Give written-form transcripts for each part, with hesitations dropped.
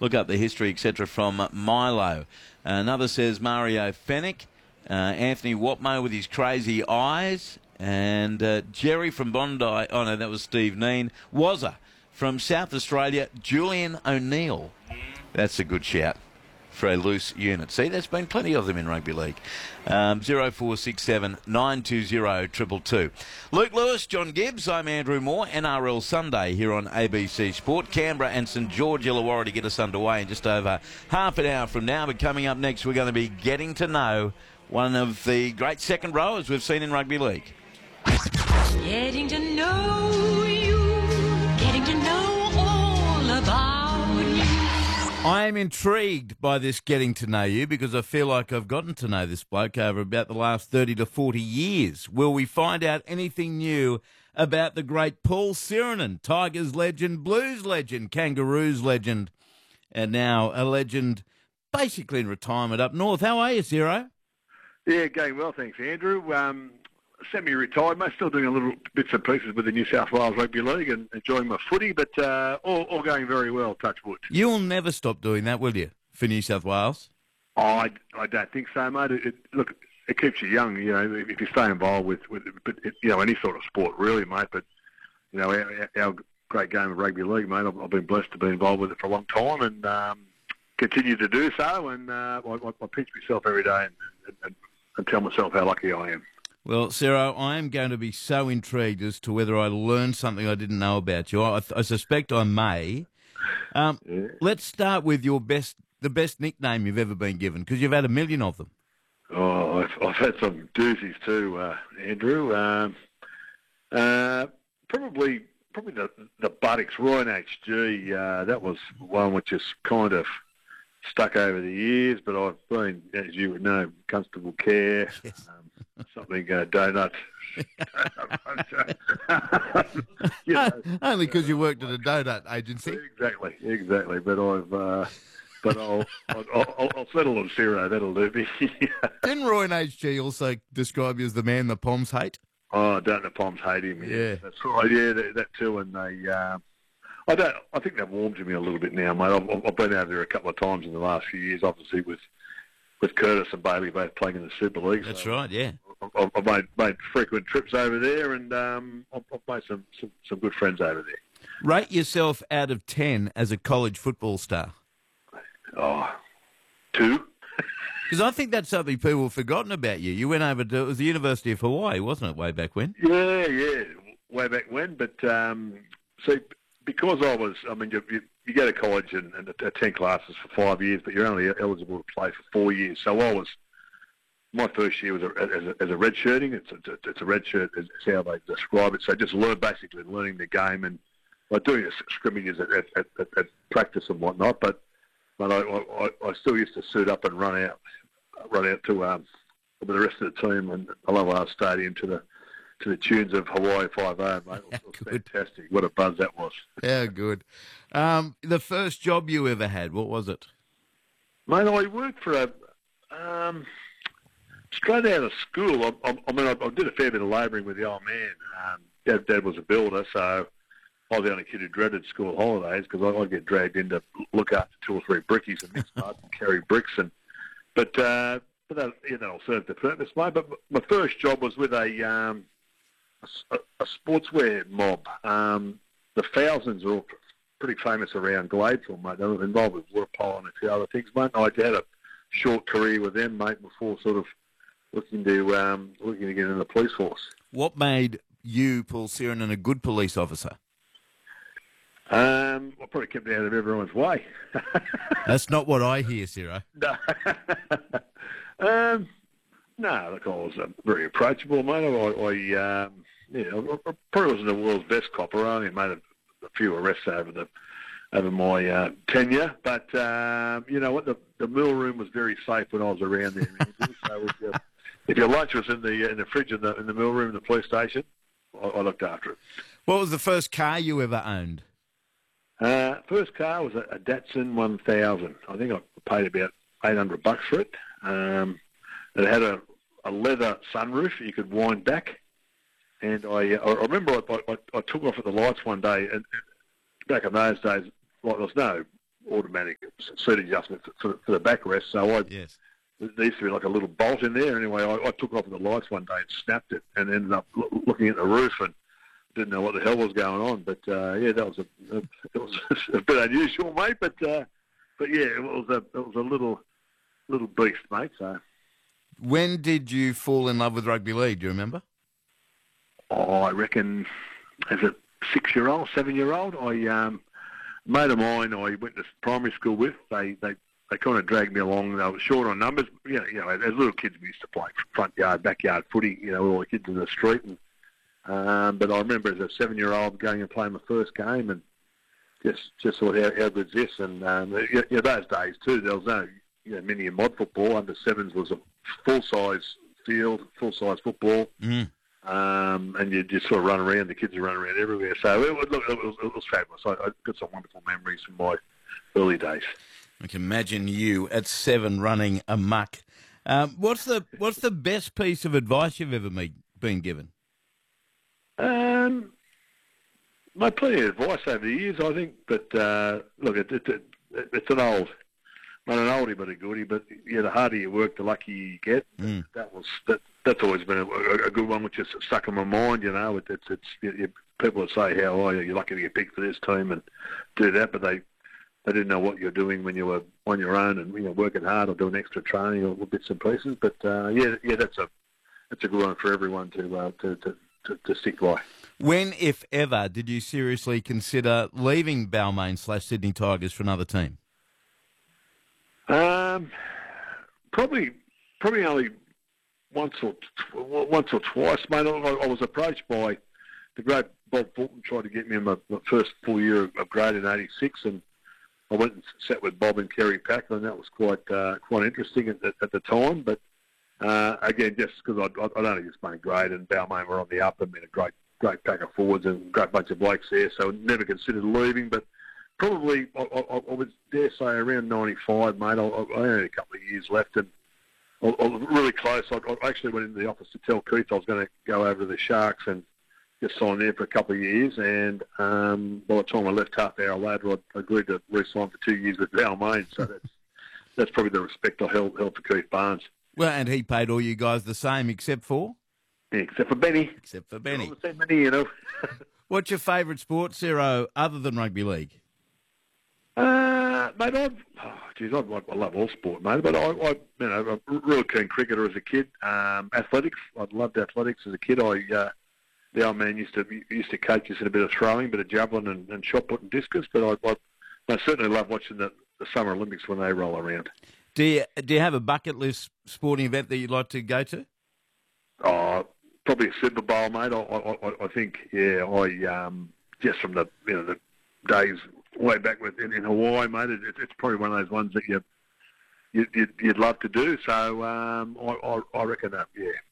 look up the history, etc. from Milo. Another says Mario Fennick, Anthony Watmo with his crazy eyes, and Jerry from Bondi. Oh no, that was Steve Neen. Wazza from South Australia, Julian O'Neill. That's a good shout for a loose unit. See, there's been plenty of them in rugby league. 0467 920 222. Luke Lewis, John Gibbs, I'm Andrew Moore. NRL Sunday here on ABC Sport. Canberra and St George Illawarra to get us underway in just over half an hour from now. But coming up next, we're going to be getting to know one of the great second rowers we've seen in rugby league. Getting to know you, getting to know all about you. I am intrigued by this getting to know you because I feel like I've gotten to know this bloke over about the last 30 to 40 years. Will we find out anything new about the great Paul Sirenen, Tigers legend, Blues legend, Kangaroos legend, and now a legend basically in retirement up north? How are you, Zero? Yeah, going well, thanks, Andrew. Semi-retired, mate, still doing a little bits and pieces with the New South Wales Rugby League and enjoying my footy, but all going very well, touch wood. You'll never stop doing that, will you, for New South Wales? I don't think so, mate. Look, it keeps you young, you know, if you stay involved with any sort of sport, really, mate. But, you know, our great game of rugby league, mate, I've been blessed to be involved with it for a long time and continue to do so. And I pinch myself every day and tell myself how lucky I am. Well, Sarah, I am going to be so intrigued as to whether I learned something I didn't know about you. I suspect I may. Yeah. Let's start with the best nickname you've ever been given, because you've had a million of them. Oh, I've had some doozies too, Andrew. Probably the buttocks, Roy HG. That was one which has kind of stuck over the years, but I've been, as you would know, Constable Care, Yes. Something donut. You know, Only because you worked at a donut agency. Exactly. But I'll settle on zero. That'll do me. Didn't Roy and HG also describe you as the man the Poms hate? Oh, don't the Poms hate him? Yeah. That's right. Yeah, that too. And they, I think they've warmed to me a little bit now, mate. I've been over there a couple of times in the last few years, obviously with Curtis and Bailey both playing in the Super League. That's right. Yeah. I've made frequent trips over there, and I've made some good friends over there. Rate yourself out of 10 as a college football star. Oh, 2. Because I think that's something people have forgotten about you. You went over to, it was the University of Hawaii, wasn't it, way back when? Yeah, way back when. But, see, because you go to college and attend classes for 5 years, but you're only eligible to play for 4 years. So my first year was as a red shirting. It's a red shirt, is how they describe it. So just basically learning the game and doing scrimmages at practice and whatnot. But I still used to suit up and run out to with the rest of the team and Aloha Stadium to the tunes of Hawaii 5-0, mate. It was fantastic. What a buzz that was. How good. The first job you ever had, what was it? Mate, I worked for straight out of school. I did a fair bit of labouring with the old man. Dad was a builder, so I was the only kid who dreaded school holidays because I'd get dragged in to look after 2 or 3 brickies and mix parts and carry bricks. But that'll serve the purpose, mate. But my first job was with a sportswear mob. The Thousand's are all pretty famous around Gladesville, mate. They were involved with water polo and a few other things, mate. I had a short career with them, mate, before sort of looking to get in the police force. What made you, Paul Sirenen, a good police officer? I probably kept out of everyone's way. That's not what I hear, Ciro. No. No, look, I was very approachable, mate. I probably wasn't the world's best copper. I only made a few arrests over my tenure, but you know what? The mill room was very safe when I was around there. So if your lunch was in the fridge in the mill room in the police station, I looked after it. What was the first car you ever owned? First car was a Datsun 1000. I think I paid about $800 for it. It had a leather sunroof you could wind back. And I remember I took off at the lights one day, and back in those days, like, there was automatic seat adjustment for the backrest. So Yes. there used to be like a little bolt in there. Anyway, I took it off the lights one day and snapped it, and ended up looking at the roof and didn't know what the hell was going on. But that was it was a bit unusual, mate. But yeah, it was a little beast, mate. So When did you fall in love with rugby league? Do you remember? I reckon as a 6-year-old, 7-year-old, mate of mine I went to primary school with. They kind of dragged me along. They were short on numbers. You know, as little kids we used to play front yard, backyard footy. You know, all the kids in the street. And but I remember as a 7-year-old going and playing my first game and just thought how good's this. And those days too, there was no mini and mod football. Under sevens was a full size field, full size football. Mm. And you just sort of run around. The kids would run around everywhere. So it was fabulous. I got some wonderful memories from my early days. I can imagine you at 7 running amok. What's the best piece of advice you've ever been given? Mate, plenty of advice over the years, I think. But look, it's an oldie but a goodie. But yeah, the harder you work, the luckier you get. Mm. That's always been a good one, which is stuck in my mind. You know, people would say, "How are you? You're lucky to get picked for this team and do that," but they didn't know what you're doing when you were on your own and working hard or doing extra training or bits and pieces. But that's a good one for everyone to stick by. When, if ever, did you seriously consider leaving Balmain/Sydney Tigers for another team? Probably only once or twice, mate. I was approached by the great Bob Fulton, tried to get me in my first full year of grade in '86, and I went and sat with Bob and Kerry Packer, and that was quite interesting at the time. But again, just because I'd only just made grade, and Balmain were on the up, and been a great pack of forwards and a great bunch of blokes there, so never considered leaving. But probably I would dare say around '95, mate. I only had a couple of years left, and I was really close. I actually went into the office to tell Keith I was going to go over to the Sharks and just sign there for a couple of years. And by the time I left half hour later, I agreed to re-sign for 2 years with Balmain. So that's probably the respect I held for Keith Barnes. Well, and he paid all you guys the same, except for? Yeah, except for Benny. Except for Benny. Benny, What's your favourite sport, Ciro, other than rugby league? Mate, I love all sport, mate. But I'm a real keen cricketer as a kid. Athletics, I loved athletics as a kid. The old man used to coach us in a bit of throwing, bit of javelin and shot put and discus. But I certainly love watching the Summer Olympics when they roll around. Do you have a bucket list sporting event that you'd like to go to? Oh, probably a Super Bowl, mate. I think, yeah. Just from the the days way back in Hawaii, mate. It's probably one of those ones that you'd love to do. So I reckon that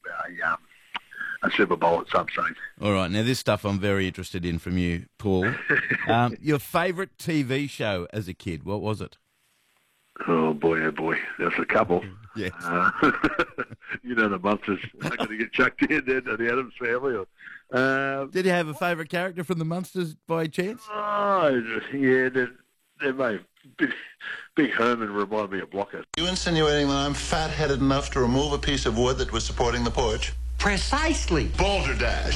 a Super Bowl at some stage. All right, now this stuff I'm very interested in from you, Paul. Your favourite TV show as a kid, what was it? Oh boy, there's a couple. Yes. The Munsters are going to get chucked in there to the Addams Family. Did you have a favourite character from the Munsters by chance? Oh, yeah, they're my Big Herman reminded me of Blocker. You insinuating that I'm fat-headed enough to remove a piece of wood that was supporting the porch? Precisely. Balderdash.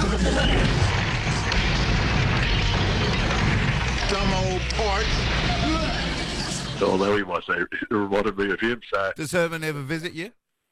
Dumb old porch. Although he might say it reminded me of him. So does Herman ever visit you?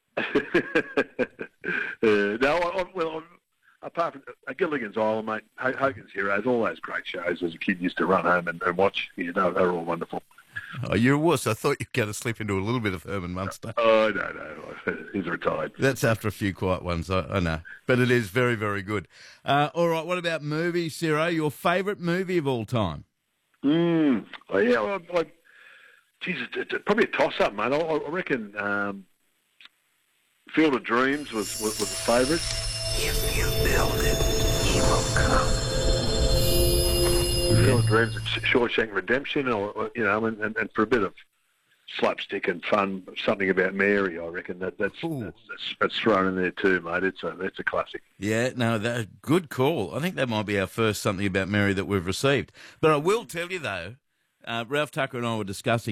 No, apart from Gilligan's Island, mate, Hogan's Heroes, all those great shows as a kid used to run home and watch. They're all wonderful. Oh, you're a wuss. I thought you were going to slip into a little bit of Herman Munster. Oh, no. He's retired. That's after a few quiet ones, I know. But it is very, very good. All right, what about movies, Ciro? Your favourite movie of all time? Oh, yeah, Jesus, it's probably a toss-up, mate. I reckon Field of Dreams was a favourite. If you build it, he will come. Field of Dreams, Shawshank Redemption, and for a bit of slapstick and fun, Something About Mary, I reckon that's thrown in there too, mate. It's a classic. Yeah, no, good call. I think that might be our first Something About Mary that we've received. But I will tell you though, Ralph Tucker and I were discussing